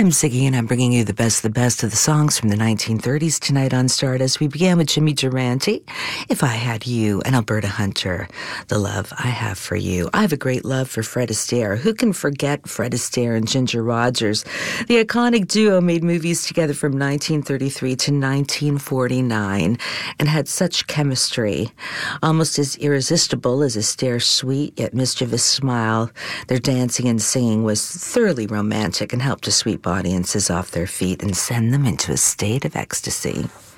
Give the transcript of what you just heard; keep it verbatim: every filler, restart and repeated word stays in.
I'm Ziggy, and I'm bringing you the best of the best of the songs from the nineteen thirties tonight on Stardust. We began with Jimmy Durante, If I Had You, and Alberta Hunter, The Love I Have for You. I have a great love for Fred Astaire. Who can forget Fred Astaire and Ginger Rogers? The iconic duo made movies together from nineteen thirty-three to nineteen forty-nine and had such chemistry. Almost as irresistible as Astaire's sweet yet mischievous smile, their dancing and singing was thoroughly romantic and helped to sweep audiences off their feet and send them into a state of ecstasy.